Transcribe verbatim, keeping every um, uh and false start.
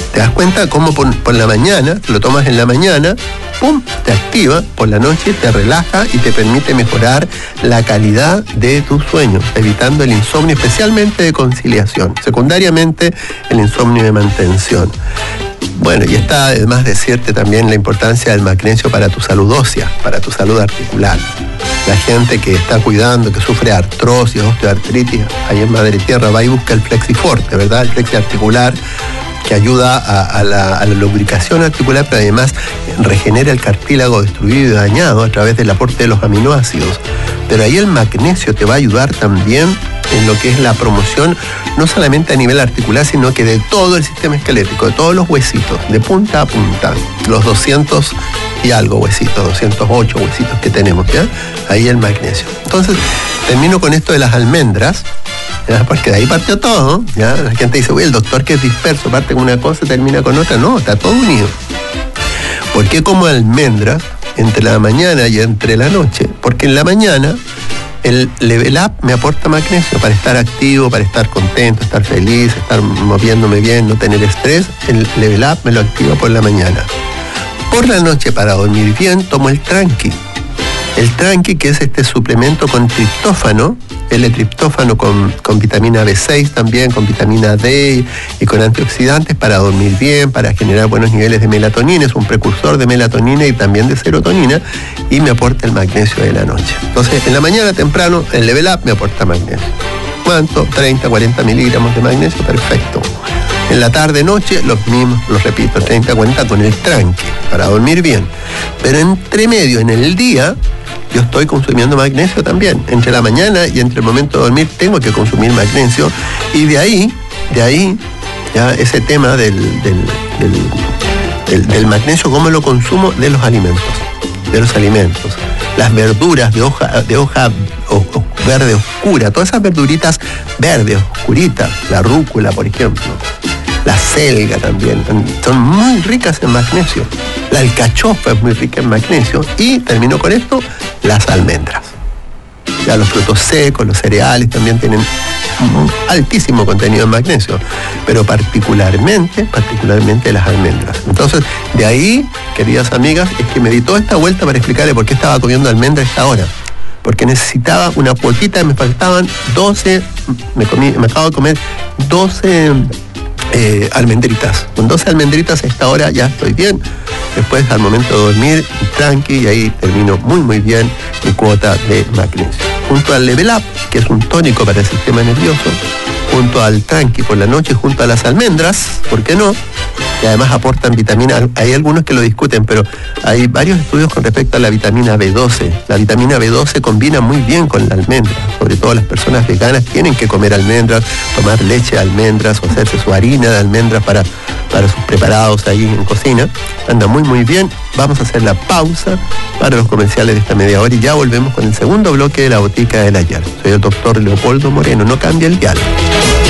¿Te das cuenta cómo por, por la mañana, te lo tomas en la mañana, pum, te activa, por la noche te relaja y te permite mejorar la calidad de tu sueño, evitando el insomnio, especialmente de conciliación, secundariamente el insomnio de mantención. Bueno, y está además decirte también la importancia del magnesio para tu salud ósea, para tu salud articular. La gente que está cuidando, que sufre artrosis, osteoartritis, ahí en Madre Tierra, va y busca el Flexiforte, ¿verdad? El flexi articular, que ayuda a, a, la, a la lubricación articular, pero además regenera el cartílago destruido y dañado a través del aporte de los aminoácidos. Pero ahí el magnesio te va a ayudar también en lo que es la promoción, no solamente a nivel articular, sino que de todo el sistema esquelético, de todos los huesitos, de punta a punta, los doscientos y algo huesitos, doscientos ocho huesitos que tenemos, ¿ya? Ahí el magnesio. Entonces, termino con esto de las almendras, ¿ya? Porque de ahí partió todo, ¿ya? La gente dice, uy, el doctor que es disperso, parte con una cosa y termina con otra. No, está todo unido. ¿Por qué como almendras entre la mañana y entre la noche? Porque en la mañana el Level Up me aporta magnesio para estar activo, para estar contento, estar feliz, estar moviéndome bien, no tener estrés. El Level Up me lo activa por la mañana. Por la noche, para dormir bien, tomo el Tranqui. El Tranqui, que es este suplemento con triptófano, L-triptófano con, con vitamina B seis también, con vitamina D y con antioxidantes para dormir bien, para generar buenos niveles de melatonina. Es un precursor de melatonina y también de serotonina, y me aporta el magnesio de la noche. Entonces, en la mañana temprano, el Level Up me aporta magnesio. ¿Cuánto? treinta, cuarenta miligramos de magnesio, perfecto. En la tarde, noche, los mismos, los repito, treinta, cuarenta con el Tranqui, para dormir bien. Pero entre medio, en el día, yo estoy consumiendo magnesio también. Entre la mañana y entre el momento de dormir tengo que consumir magnesio. Y de ahí, de ahí, ya ese tema del, del, del, del, del magnesio, ¿cómo lo consumo? De los alimentos. De los alimentos. Las verduras de hoja, de hoja o, o verde oscura, todas esas verduritas verdes, oscuritas, la rúcula, por ejemplo. La selga también, son muy ricas en magnesio. La alcachofa es muy rica en magnesio. Y termino con esto, las almendras. Ya los frutos secos, los cereales también tienen un altísimo contenido en magnesio, pero particularmente, particularmente las almendras. Entonces, de ahí, queridas amigas, es que me di toda esta vuelta para explicarle por qué estaba comiendo almendras a esta hora. Porque necesitaba una cuotita, me faltaban doce, me, comí, me acabo de comer doce eh, almendritas. Con doce almendritas a esta hora ya estoy bien. Después, al momento de dormir, tranqui, y ahí termino muy muy bien mi cuota de magnesio. Junto al Level Up, que es un tónico para el sistema nervioso, junto al Tranqui por la noche, junto a las almendras, ¿por qué no? Y además aportan vitamina, hay algunos que lo discuten, pero hay varios estudios con respecto a la vitamina B doce. La vitamina B doce combina muy bien con la almendra, sobre todo las personas veganas tienen que comer almendras, tomar leche de almendras o hacerse su harina de almendras para, para sus preparados ahí en cocina. Anda muy muy bien. Vamos a hacer la pausa para los comerciales de esta media hora y ya volvemos con el segundo bloque de la Botica del Ayer. Soy el doctor Leopoldo Moreno, no cambia el dial.